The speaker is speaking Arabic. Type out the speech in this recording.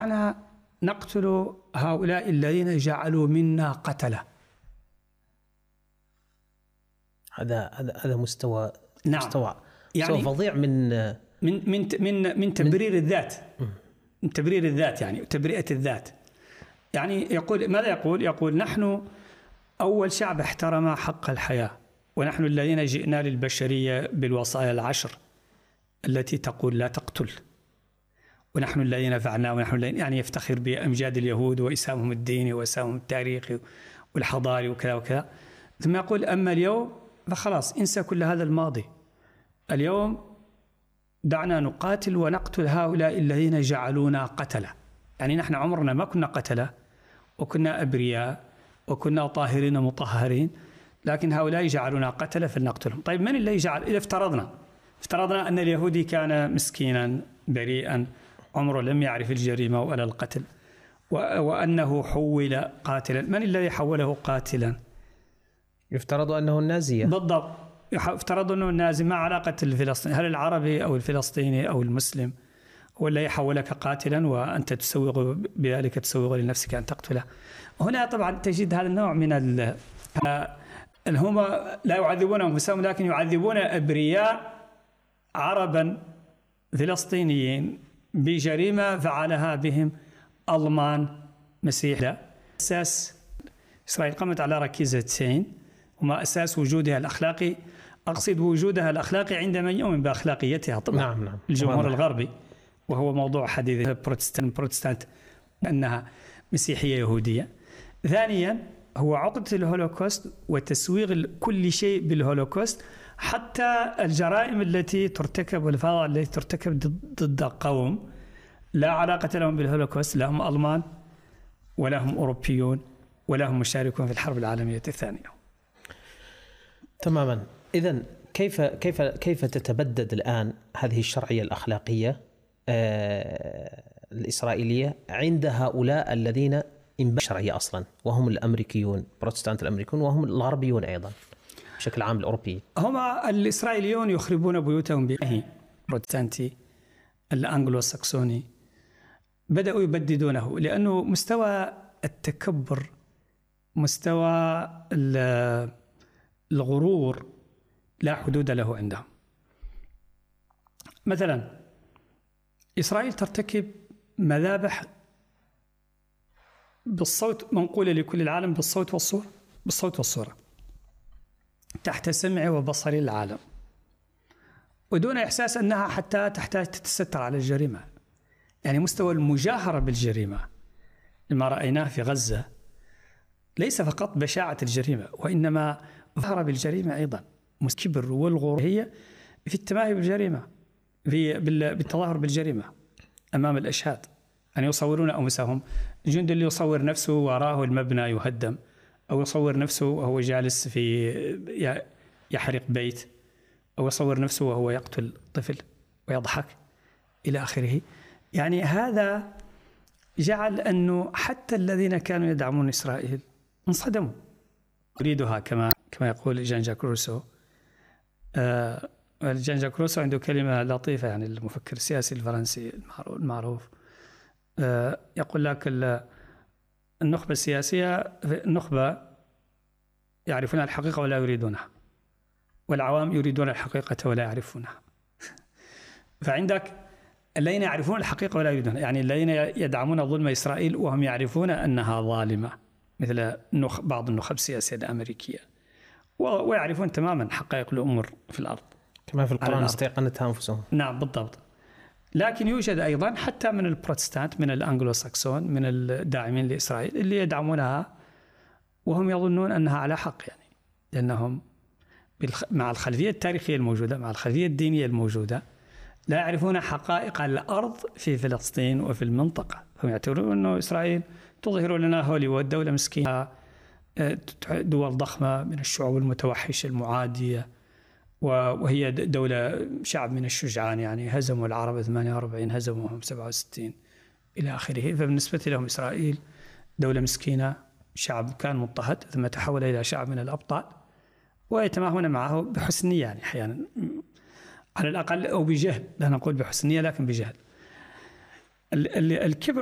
أنا نقتل هؤلاء الذين جعلوا منا قتلة. هذا مستوى نعم. مستوى يعني فظيع من تبرير الذات، من تبرير الذات يعني تبرئة الذات. يعني يقول ماذا يقول نحن أول شعب احترم حق الحياة، ونحن الذين جئنا للبشرية بالوصايا العشر التي تقول لا تقتل، ونحن الذين فعلنا، ونحن الذين يعني يفتخر بأمجاد اليهود وإسهامهم الديني وإسهامهم التاريخي والحضاري وكذا وكذا. ثم يقول أما اليوم فخلاص انسى كل هذا الماضي، اليوم دعنا نقاتل ونقتل هؤلاء الذين جعلونا قتلة. يعني نحن عمرنا ما كنا قتلة، وكنا أبرياء، وكنا طاهرين مطهرين، لكن هؤلاء جعلونا قتلة فلنقتلهم. طيب من اللي جعل؟ إذا افترضنا أن اليهودي كان مسكينا بريئا عمره لم يعرف الجريمة ولا القتل، وأنه حول قاتلا، من الذي حوله قاتلا؟ يفترض أنه النازية. بالضبط، افترض أنه النازي. ما علاقة الفلسطيني؟ هل العربي أو الفلسطيني أو المسلم هو الذي يحولك قاتلا وأنت تسوغ بذلك، تسوغ لنفسك أن تقتله؟ هنا طبعا تجد هذا النوع من هم لا يعذبون أنفسهم، لكن يعذبون أبرياء عربا فلسطينيين بجريمة فعلها بهم ألمان مسيحيين. أساس إسرائيل قامت على ركيزتين، وما أساس وجودها الأخلاقي، أقصد وجودها الأخلاقي عند من يؤمن بأخلاقيتها طبعا. نعم. الجمهور الغربي، وهو موضوع حديث البروتستانت أنها مسيحية يهودية. ثانيا هو عقدة الهولوكوست وتسويغ كل شيء بالهولوكوست، حتى الجرائم التي ترتكب والفظائع التي ترتكب ضد قوم لا علاقة لهم بالهولوكوست، لهم ألمان ولا هم أوروبيون ولا هم مشاركون في الحرب العالمية الثانية. تماما. إذن كيف تتبدد الآن هذه الشرعية الأخلاقية الإسرائيلية عند هؤلاء الذين انبثوا الشرعية أصلا، وهم الأمريكيون، بروتستانت الأمريكيون، وهم الغربيون أيضا بشكل عام الأوروبي؟ هم الإسرائيليون يخربون بيوتهم بأهي بروتستانتي الأنجلو ساكسوني، بدأوا يبددونه، لأنه مستوى التكبر، مستوى الغرور لا حدود له عندهم. مثلا إسرائيل ترتكب مذابح بالصوت، منقولة لكل العالم بالصوت والصورة تحت سمع وبصر العالم، ودون إحساس أنها حتى تحتاج تتستر على الجريمة. يعني مستوى المجاهرة بالجريمة لما رأيناه في غزة ليس فقط بشاعة الجريمة، وإنما ظهر بالجريمة أيضا الكبر والغرور هي في التماهي بالجريمة، بالتظاهر بالجريمة أمام الأشهاد، أن يصورون أنفسهم. الجندي اللي يصور نفسه وراءه المبنى يهدم، أو يصور نفسه وهو جالس في يحرق بيت، أو يصور نفسه وهو يقتل طفل ويضحك إلى آخره. يعني هذا جعل أنه حتى الذين كانوا يدعمون إسرائيل انصدموا. يريدها كما يقول جان جاك روسو. جان جاك روسو عنده كلمة لطيفة، يعني المفكر السياسي الفرنسي المعروف، يقول لك النخبة السياسية، النخبة يعرفون الحقيقة ولا يريدونها، والعوام يريدون الحقيقة ولا يعرفونها. فعندك الذين يعرفون الحقيقة ولا يريدونها، يعني الذين يدعمون ظلم إسرائيل وهم يعرفون أنها ظالمة، مثل بعض النخب السياسية الأمريكية، ويعرفون تماما حقائق الأمور في الأرض كما في القرآن استيقنتها أنفسهم. نعم بالضبط. لكن يوجد أيضا حتى من البروتستانت، من الأنجلو ساكسون، من الداعمين لإسرائيل اللي يدعمونها وهم يظنون أنها على حق، يعني لأنهم مع الخلفية التاريخية الموجودة، مع الخلفية الدينية الموجودة، لا يعرفون حقائق الأرض في فلسطين وفي المنطقة. هم يعتبرون أنه إسرائيل تظهر لنا هوليوود، دولة مسكينة، دول ضخمة من الشعوب المتوحشة المعادية، وهي دولة شعب من الشجعان، يعني هزموا العرب 48، هزموهم 67 إلى آخره. فبالنسبة لهم إسرائيل دولة مسكينة، شعب كان مضطهد ثم تحول إلى شعب من الأبطال، ويتماهون معه بحسن نية، يعني أحيانا على الأقل، أو بجهل، لا نقول بحسن نية لكن بجهل. الكبر